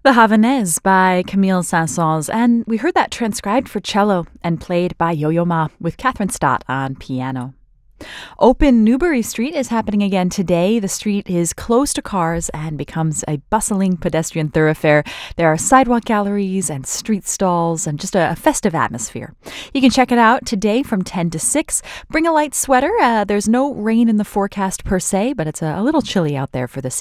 The Havanaise by Camille Saint-Saëns, and we heard that transcribed for cello and played by Yo-Yo Ma with Catherine Stott on piano. Open Newbury Street is happening again today. The street is closed to cars and becomes a bustling pedestrian thoroughfare. There are sidewalk galleries and street stalls and just a festive atmosphere. You can check it out today from 10 to 6. Bring a light sweater. There's no rain in the forecast per se, but it's a little chilly out there for this